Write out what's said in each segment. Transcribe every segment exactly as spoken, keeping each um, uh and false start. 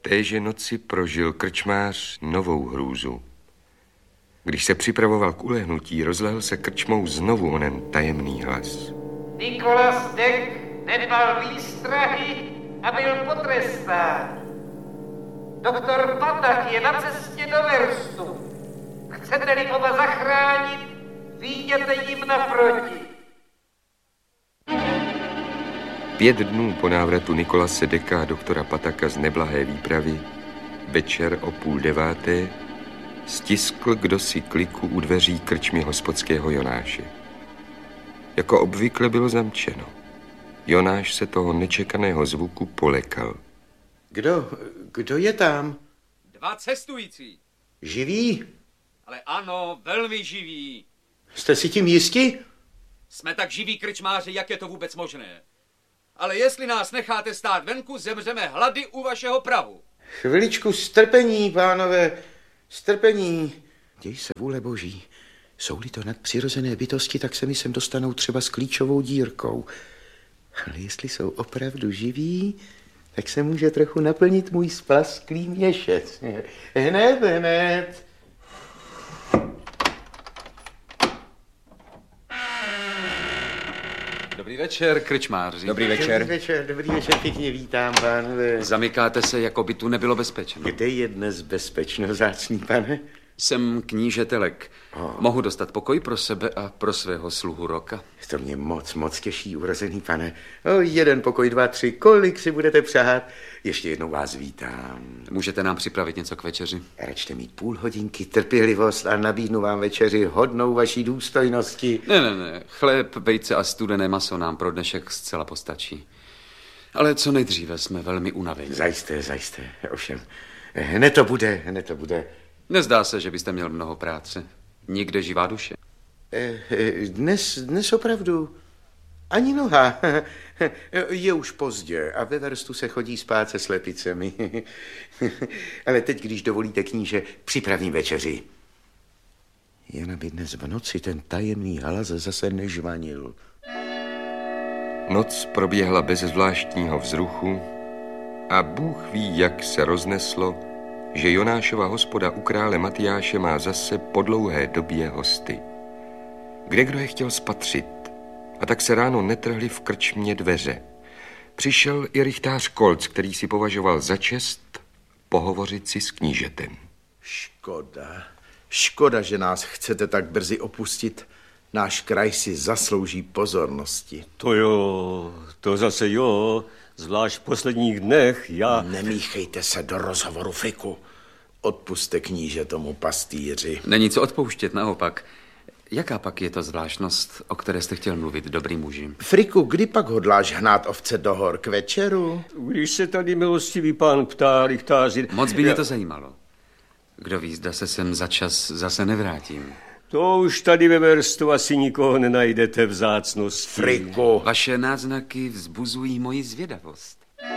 Téže noci prožil krčmář novou hrůzu. Když se připravoval k ulehnutí, rozlehl se krčmou znovu onen tajemný hlas. Nikolas Deck nedbal výstrahy a byl potrestán. Doktor Patak je na cestě do Verstu. Chcete-li oba zachránit, vyjděte jim naproti. Pět dnů po návratu Nikolase Decka a doktora Pataka z neblahé výpravy, večer o půl deváté, stiskl kdosi kliku u dveří krčmy hospodského Jonáše. Jako obvykle bylo zamčeno. Jonáš se toho nečekaného zvuku polekal. Kdo? Kdo je tam? Dva cestující. Živí? Ale ano, velmi živí. Jste si tím jistí? Jsme tak živí krčmáři, jak je to vůbec možné. Ale jestli nás necháte stát venku, zemřeme hlady u vašeho prahu. Chviličku strpení, pánové, strpení. Děj se vůle boží. Jsou-li to nadpřirozené bytosti, tak se mi sem dostanou třeba s klíčovou dírkou. Ale jestli jsou opravdu živí, tak se může trochu naplnit můj splasklý měšec. Hned, hned. Dobrý večer, krčmáři. Dobrý večer. Dobrý večer, dobrý večer, pěkně vítám, pánové. Zamykáte se, jako by tu nebylo bezpečno. Kde je dnes bezpečno, vzácný pane? Jsem kníže Telek. Oh. Mohu dostat pokoj pro sebe a pro svého sluhu Roka. To mě moc, moc těší, urozený pane. O, jeden pokoj, dva, tři, kolik si budete přát. Ještě jednou vás vítám. Můžete nám připravit něco k večeři? Račte mít půl hodinky trpělivost a nabídnu vám večeři hodnou vaší důstojnosti. Ne, ne, ne. Chléb, vejce a studené maso nám pro dnešek zcela postačí. Ale co nejdříve, jsme velmi unavení. Zajisté, zajisté. Ovšem, hned to bude, hned to bude. Nezdá se, že byste měl mnoho práce. Nikde živá duše. Dnes, dnes opravdu ani noha. Je už pozdě a ve Verstu se chodí spát se slepicemi. Ale teď, když dovolíte, kníže, připravím večeři. Jen aby dnes v noci ten tajemný hlas zase nežvanil. Noc proběhla bez zvláštního vzruchu a Bůh ví, jak se rozneslo, že Jonášova hospoda u krále Matyáše má zase po dlouhé době hosty. Kdekdo je chtěl spatřit, a tak se ráno netrhli v krčmě dveře. Přišel i rychtář Kolc, který si považoval za čest pohovořit si s knížetem. Škoda, škoda, že nás chcete tak brzy opustit. Náš kraj si zaslouží pozornosti. To jo, to zase jo, zvlášť v posledních dnech já... Nemíchejte se do rozhovoru, Friku. Odpuste, kníže, tomu pastýři. Není co odpouštět, naopak. Jaká pak je to zvláštnost, o které jste chtěl mluvit, dobrý muži? Friku, kdy pak hodláš hnát ovce do hor k večeru? Když se tady milostivý pán ptá, rychtáři... Moc by mě to zajímalo. Kdo ví, zda se sem za čas zase nevrátím. To už tady ve Verstu asi nikoho nenajdete vzácnosti. Friku. Vaše náznaky vzbuzují moji zvědavost.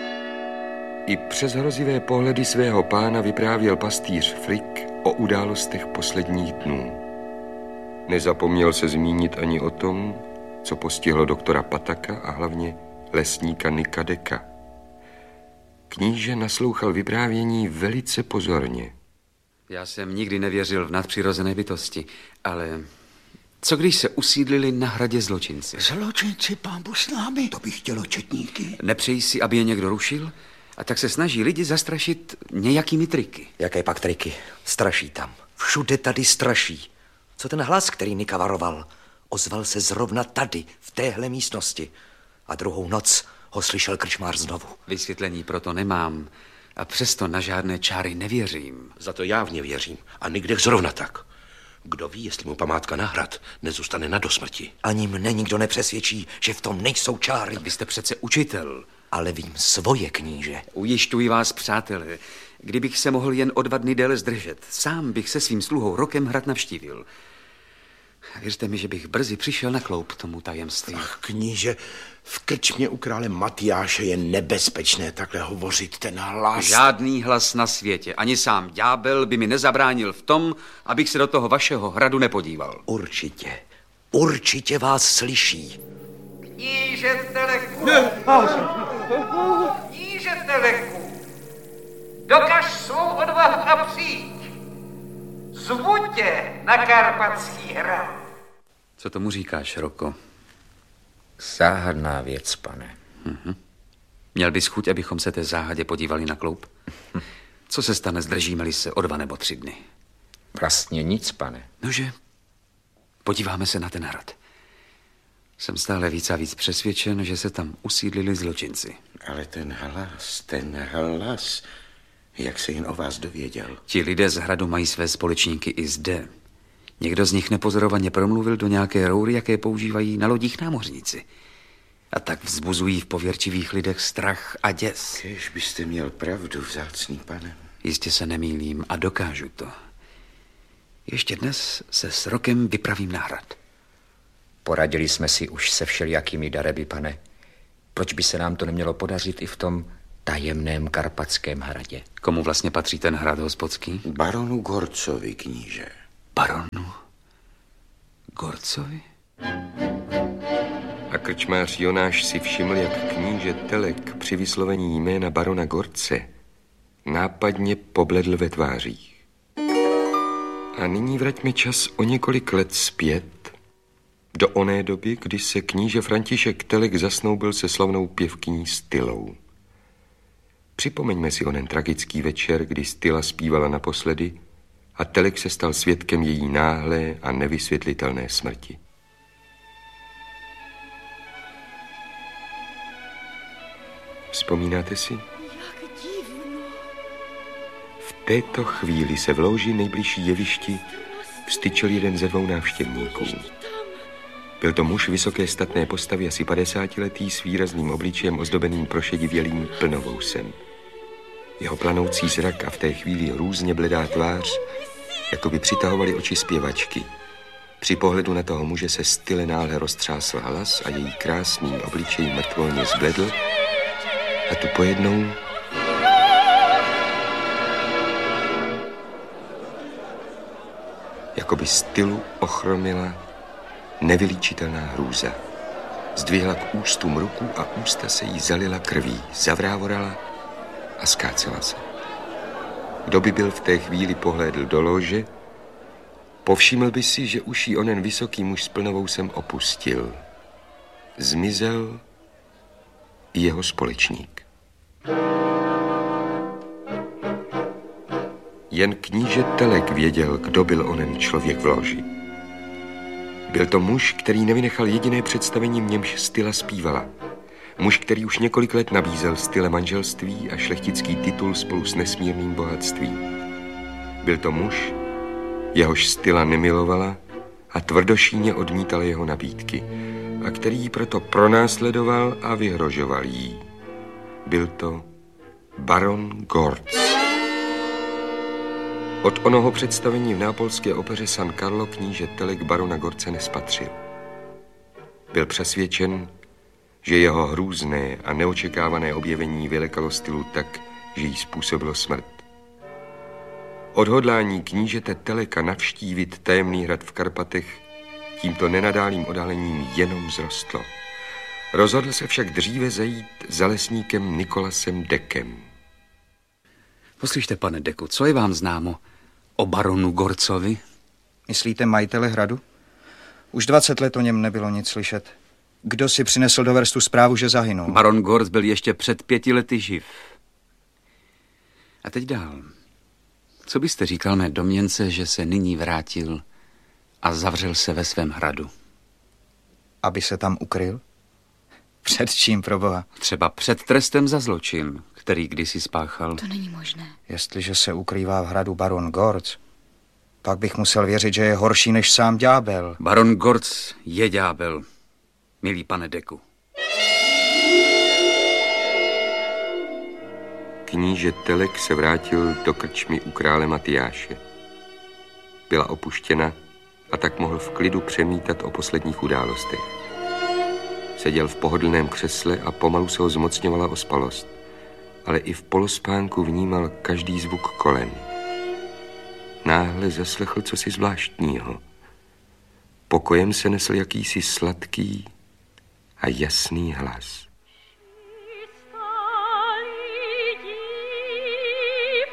I přes hrozivé pohledy svého pána vyprávěl pastýř Frik o událostech posledních dnů. Nezapomněl se zmínit ani o tom, co postihlo doktora Pataka a hlavně lesníka Nika Decka. Kníže naslouchal vyprávění velice pozorně. Já jsem nikdy nevěřil v nadpřirozené bytosti, ale co když se usídlili na hradě zločinci? Zločinci, pánbu s námi? To bych chtělo četníky. Nepřeji si, aby je někdo rušil? A tak se snaží lidi zastrašit nějakými triky. Jaké pak triky? Straší tam. Všude tady straší. Co ten hlas, který Nika varoval? Ozval se zrovna tady, v téhle místnosti. A druhou noc ho slyšel krčmář znovu. Vysvětlení proto nemám a přesto na žádné čáry nevěřím. Za to já v ně věřím a Nikdech zrovna tak. Kdo ví, jestli mu památka na hrad nezůstane na dosmrti. Ani mne nikdo nepřesvědčí, že v tom nejsou čáry. Vy jste přece učitel. Ale vím svoje, kníže. Ujišťuji vás, přátelé, kdybych se mohl jen o dva dny déle zdržet, sám bych se svým sluhou Rokem hrad navštívil. Věřte mi, že bych brzy přišel na kloup tomu tajemství. Ach, kníže, v krčmě u krále Matyáše je nebezpečné takhle hovořit ten hlas. Žádný hlas na světě, ani sám ďábel by mi nezabránil v tom, abych se do toho vašeho hradu nepodíval. Určitě, určitě vás slyší. Kníže Teleku! Kníže Teleku! dokaž svou odvahu a přijď. Zvu tě na Karpatský hrad. Co tomu říkáš, Roko? Záhadná věc, pane. Mhm. Měl bys chuť, abychom se té záhadě podívali na kloup? Co se stane, zdržíme-li se o dva nebo tři dny? Vlastně nic, pane. Nože, podíváme se na ten hrad. Jsem stále víc a víc přesvědčen, že se tam usídlili zločinci. Ale ten hlas, ten hlas, jak se jen o vás dověděl. Ti lidé z hradu mají své společníky i zde. Někdo z nich nepozorovaně promluvil do nějaké roury, jaké používají na lodích námořníci. A tak vzbuzují v pověrčivých lidech strach a děs. Kéž byste měl pravdu, vzácný pane. Jistě se nemýlím a dokážu to. Ještě dnes se s Rokem vypravím na hrad. Poradili jsme si už se všelijakými dareby, pane. Proč by se nám to nemělo podařit i v tom tajemném Karpatském hradě? Komu vlastně patří ten hrad hospodský? Baronu Gorcovi, kníže. Baronu Gorcovi? A krčmář Jonáš si všiml, jak kníže Telek při vyslovení jména barona Gorce nápadně pobledl ve tvářích. A nyní vraťme čas o několik let zpět, do oné doby, kdy se kníže František Telek zasnoubil se slavnou pěvkyní Stylou. Připomeňme si onen tragický večer, kdy Styla zpívala naposledy a Telek se stal svědkem její náhlé a nevysvětlitelné smrti. Vzpomínáte si? Jak divno. V této chvíli se v louži nejbližší jevišti vstyčil jeden ze dvou návštěvníků. Byl to muž vysoké statné postavy, asi padesátiletý, s výrazným obličejem ozdobeným prošedivělým plnovousem. Jeho planoucí zrak a v té chvíli různě bledá tvář, jako by přitahovali oči zpěvačky. Při pohledu na toho muže se Style náhle roztřásl hlas a její krásný obličej mrtvolně zbledl a tu pojednou jako by Stylu ochromila nevylíčitelná hrůza. Zdvihla k ústům ruku a ústa se jí zalila krví, zavrávorala a skácela se. Kdo by byl v té chvíli pohlédl do lože, povšiml by si, že už jí onen vysoký muž s plnovousem opustil. Zmizel i jeho společník. Jen kníže Telek věděl, kdo byl onen člověk v loži. Byl to muž, který nevynechal jediné představení, v němž Styla zpívala. Muž, který už několik let nabízel Style manželství a šlechtický titul spolu s nesmírným bohatstvím. Byl to muž, jehož Styla nemilovala a tvrdošíně odmítala jeho nabídky, a který ji proto pronásledoval a vyhrožoval jí. Byl to baron Gorc. Od onoho představení v neapolské opeře San Carlo kníže Telek barona Gorce nespatřil. Byl přesvědčen, že jeho hrůzné a neočekávané objevení vylekalo Stylu tak, že jí způsobilo smrt. Odhodlání knížete Teleka navštívit tajemný hrad v Karpatech tímto nenadálým odálením jenom vzrostlo. Rozhodl se však dříve zajít za lesníkem Nikolasem Dekem. Poslyšte, pane Deku, co je vám známo o baronu Gorcovi? Myslíte majitele hradu? Už dvacet let o něm nebylo nic slyšet. Kdo si přinesl do verstu zprávu, že zahynul? Baron Gorc byl ještě před pěti lety živ. A teď dál. Co byste říkal mé domněnce, že se nyní vrátil a zavřel se ve svém hradu? Aby se tam ukryl? Před čím, proboha? Třeba před trestem za zločin, který kdysi spáchal. To není možné. Jestliže se ukrývá v hradu baron Gorc, pak bych musel věřit, že je horší než sám ďábel. Baron Gorc je ďábel, milý pane Deku. Kníže Telek se vrátil do krčmy u krále Matyáše. Byla opuštěna a tak mohl v klidu přemítat o posledních událostech. Seděl v pohodlném křesle a pomalu se ho zmocňovala ospalost, ale i v polospánku vnímal každý zvuk kolen. Náhle zaslechl cosi zvláštního. Pokojem se nesl jakýsi sladký a jasný hlas.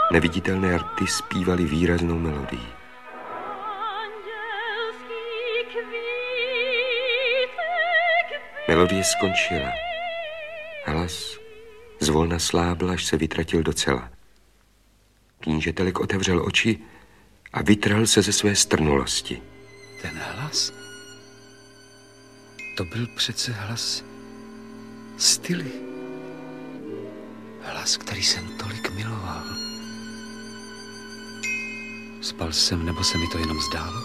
Neviditelné rty zpívaly výraznou melodii. Melodie skončila. Hlas zvolna slábl, až se vytratil docela. Kníže Telek otevřel oči a vytrhl se ze své strnulosti. Ten hlas? To byl přece hlas Styly. Hlas, který jsem tolik miloval. Spal jsem, nebo se mi to jenom zdálo?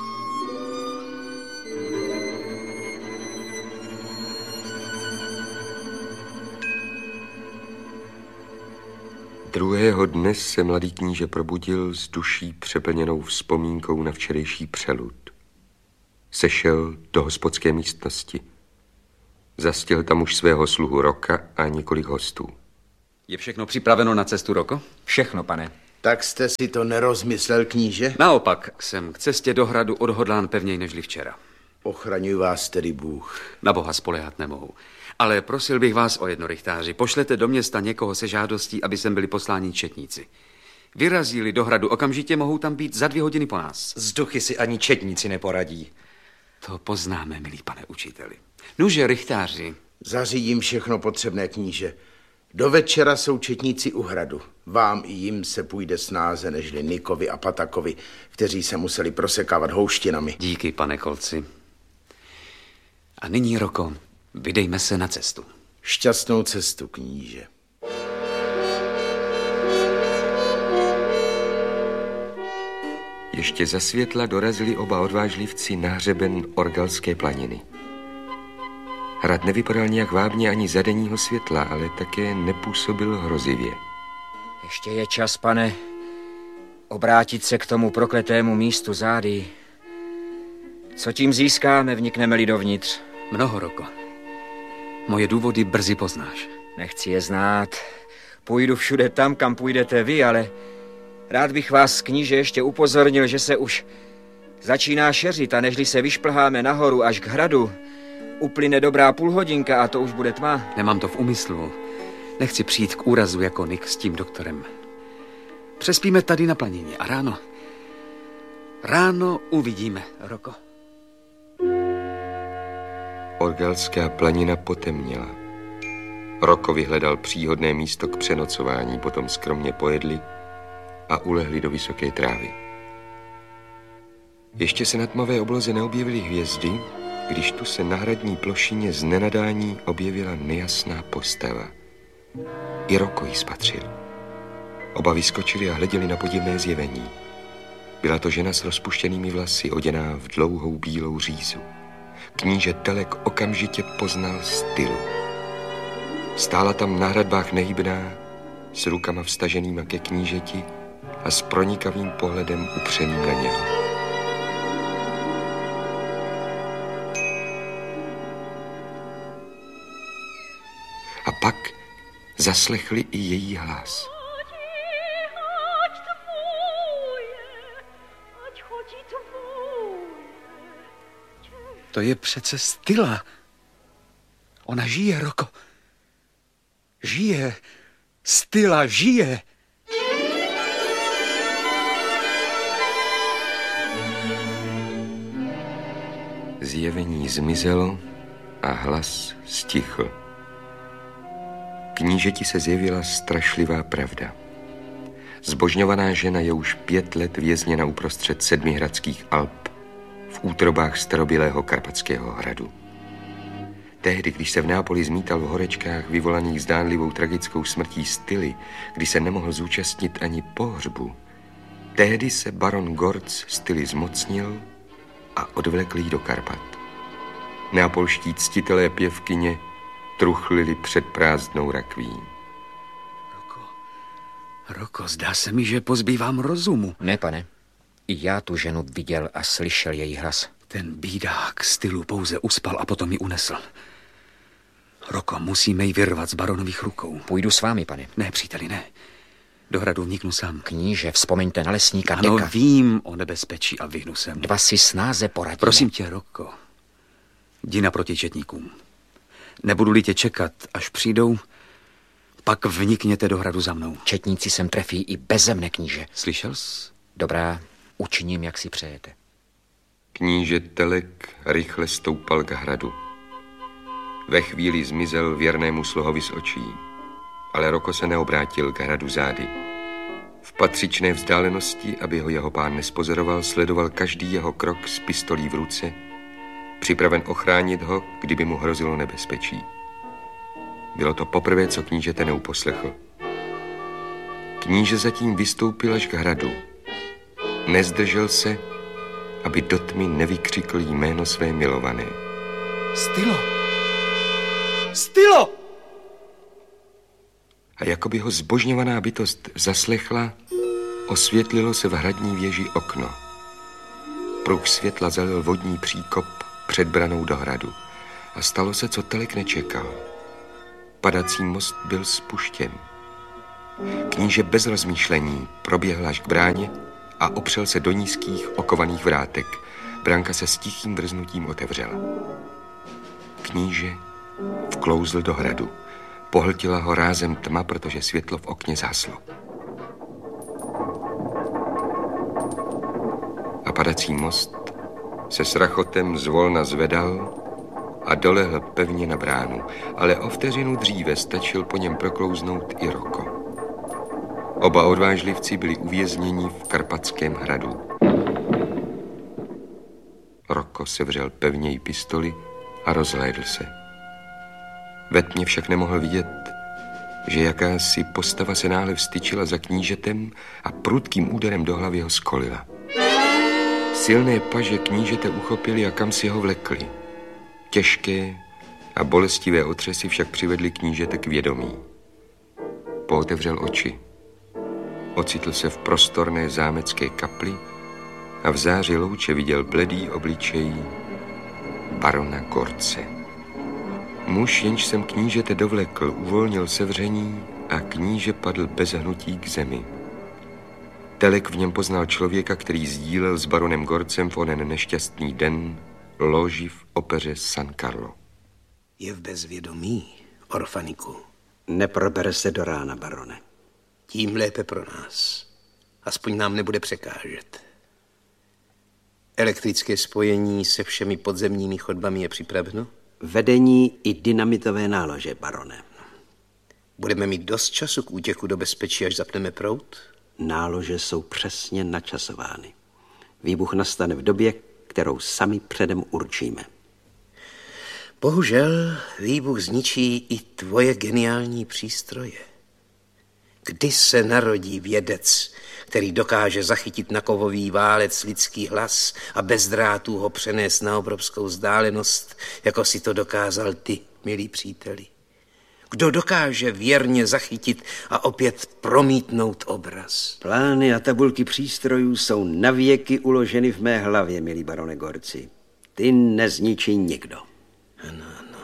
Druhého dne se mladý kníže probudil s duší přeplněnou vzpomínkou na včerejší přelud. Sešel do hospodské místnosti. Zastil tam už svého sluhu Roka a několik hostů. Je všechno připraveno na cestu, Roko? Všechno, pane. Tak jste si to nerozmyslel, kníže? Naopak, jsem k cestě do hradu odhodlán pevněji nežli včera. Ochraňuj vás tedy Bůh. Na Boha spoléhat nemohu. Ale prosil bych vás o jedno, rychtáři. Pošlete do města někoho se žádostí, aby sem byli posláni četníci. Vyrazí-li do hradu okamžitě, mohou tam být za dvě hodiny po nás. Z duchy si ani četníci neporadí. To poznáme, milý pane učiteli. Nuže, rychtáři. Zařídím všechno potřebné, kníže. Do večera jsou četníci u hradu. Vám i jim se půjde snáze nežli Nikovi a Patakovi, kteří se museli prosekávat houštinami. Díky, pane Kolci. A nyní, Roko, vydejme se na cestu. Šťastnou cestu, kníže. Ještě za světla dorazili oba odvážlivci na hřeben Orgalské planiny. Hrad nevypadal nějak vábně ani za denního světla, ale také nepůsobil hrozivě. Ještě je čas, pane, obrátit se k tomu prokletému místu zády. Co tím získáme, vnikneme-li dovnitř? Mnoho, Roko. Moje důvody brzy poznáš. Nechci je znát. Půjdu všude tam, kam půjdete vy, ale rád bych vás, kníže, ještě upozornil, že se už začíná šeřit a nežli se vyšplháme nahoru až k hradu, uplyne dobrá půlhodinka a to už bude tma. Nemám to v úmyslu. Nechci přijít k úrazu jako Nick s tím doktorem. Přespíme tady na planině a ráno... Ráno uvidíme, Roko. Orgalská planina potemněla. Roko vyhledal příhodné místo k přenocování, potom skromně pojedli a ulehli do vysoké trávy. Ještě se na tmavé obloze neobjevily hvězdy, když tu se na hradní plošině z nenadání objevila nejasná postava. I Roko ji spatřil. Oba vyskočili a hleděli na podivné zjevení. Byla to žena s rozpuštěnými vlasy, oděná v dlouhou bílou řízu. Kníže Telek okamžitě poznal Stylu. Stála tam na hradbách nehybná, s rukama vstaženýma ke knížeti a s pronikavým pohledem upřeným na něho. A pak zaslechli i její hlas. To je přece Styla. Ona žije, Roko. Žije. Styla žije. Zjevení zmizelo a hlas stichl. Knížeti se zjevila strašlivá pravda. Zbožňovaná žena je už pět let vězněna uprostřed sedmihradských Alp v útrobách starobylého Karpatského hradu. Tehdy, když se v Neapoli zmítal v horečkách vyvolaných zdánlivou tragickou smrtí Styly, kdy se nemohl zúčastnit ani pohřbu, tehdy se baron Gorc Styly zmocnil a odvlekl jí do Karpat. Neapolští ctitelé pěvkyně truchlili před prázdnou rakví. Roko, Roko, zdá se mi, že pozbývám rozumu. Ne, pane. I já tu ženu viděl a slyšel její hlas. Ten bídák Stylu pouze uspal a potom ji unesl. Roko, musíme ji vyrvat z baronových rukou. Půjdu s vámi, pane. Ne, příteli, ne. Do hradu vniknu sám. Kníže, vzpomeňte na lesníka Ano, Deka. vím o nebezpečí a vyhnu se mu. Dva si snáze poradíme. Prosím tě, Roko, jdi naproti četníkům. Nebudu-li tě čekat, až přijdou, Pak vnikněte do hradu za mnou. Četníci sem trefí i beze mne, kníže. Slyšel jsi? Dobrá, učiním, jak si přejete. Kníže Telek rychle stoupal k hradu. Ve chvíli zmizel věrnému slohovi z očí, ale Roko se neobrátil k hradu zády. V patřičné vzdálenosti, aby ho jeho pán nespozoroval, sledoval každý jeho krok s pistolí v ruce, připraven ochránit ho, kdyby mu hrozilo nebezpečí. Bylo to poprvé, co knížete neuposlechl. Kníže zatím vystoupil až k hradu. Nezdržel se, aby do tmy nevykřikl jméno své milované. Stylo! Stylo! A jako by ho zbožňovaná bytost zaslechla, osvětlilo se v hradní věži okno. Pruh světla zalil vodní příkop před branou do hradu. A stalo se, co Telek nečekal. Padací most byl spuštěn. Kníže bez rozmýšlení proběhl až k bráně a opřel se do nízkých okovaných vrátek. Bránka se s tichým vrznutím otevřela. Kníže vklouzl do hradu. Pohltila ho rázem tma, protože světlo v okně zhaslo. A padací most se s rachotem zvolna zvedal a dolehl pevně na bránu, ale o vteřinu dříve stačil po něm proklouznout i Roko. Oba odvážlivci byli uvězněni v Karpatském hradu. Roko sevřel pevněji pistoli a rozhlédl se. Ve tmě však nemohl vidět, že jakási postava se náhle vstyčila za knížetem a prudkým úderem do hlavy ho skolila. Silné paže knížete uchopili a kam si ho vlekli. Těžké a bolestivé otřesy však přivedly knížete k vědomí. Pootevřel oči. Ocitl se v prostorné zámecké kapli a v záři louče viděl bledý obličej barona Gorce. Muž, jenž jsem knížete dovlekl, uvolnil sevření a kníže padl bez hnutí k zemi. Telek v něm poznal člověka, který sdílel s baronem Gorcem v onen nešťastný den loži v opeře San Carlo. Je v bezvědomí, Orfaniku. Neprobere se do rána, barone. Tím lépe pro nás. Aspoň nám nebude překážet. Elektrické spojení se všemi podzemními chodbami je připraveno? Vedení i dynamitové nálože, barone. Budeme mít dost času k útěku do bezpečí, až zapneme proud? Nálože jsou přesně načasovány. Výbuch nastane v době, kterou sami předem určíme. Bohužel výbuch zničí i tvoje geniální přístroje. Kdy se narodí vědec, který dokáže zachytit na kovový válec lidský hlas a bez drátů ho přenést na obrovskou vzdálenost, jako si to dokázal ty, milí příteli? Kdo dokáže věrně zachytit a opět promítnout obraz? Plány a tabulky přístrojů jsou navěky uloženy v mé hlavě, milí barone Gorci. Ty nezničí nikdo. Ano, ano.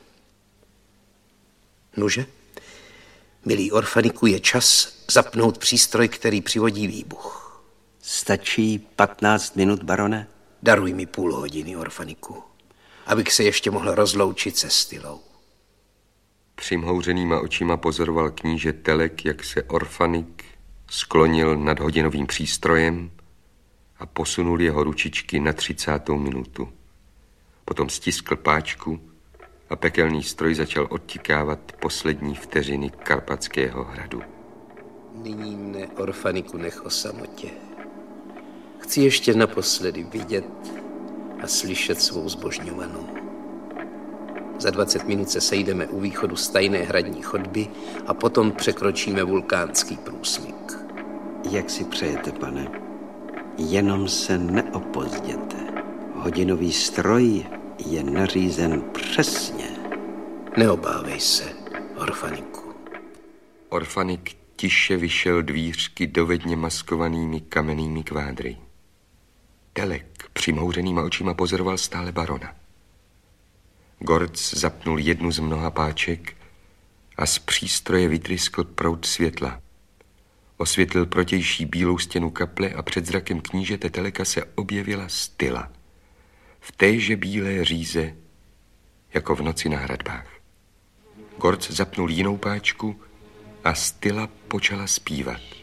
Nuže? Milý Orfaniku, je čas zapnout přístroj, který přivodí výbuch. Stačí patnáct minut, barone? Daruj mi půl hodiny, Orfaniku, abych se ještě mohl rozloučit se Stylou. Přimhouřenýma očima pozoroval kníže Telek, jak se Orfanik sklonil nad hodinovým přístrojem a posunul jeho ručičky na třicátou minutu. Potom stiskl páčku a pekelný stroj začal odtikávat poslední vteřiny Karpatského hradu. Nyní mne, Orfaniku, nech o samotě. Chci ještě naposledy vidět a slyšet svou zbožňovanou. Za dvacet minut se sejdeme u východu z tajné hradní chodby a potom překročíme vulkánský průsmyk. Jak si přejete, pane? Jenom se neopozděte. Hodinový stroj je nařízen přesně. Neobávej se, Orfaniku. Orfanik tiše vyšel dvířky dovedně maskovanými kamennými kvádry. Telek přimhouřenýma očima pozoroval stále barona. Gorc zapnul jednu z mnoha páček a z přístroje vytryskl proud světla. Osvětlil protější bílou stěnu kaple a před zrakem knížete Teleka se objevila Styla. V téže bílé říze, jako v noci na hradbách. Gorc zapnul jinou páčku a Styla počala zpívat.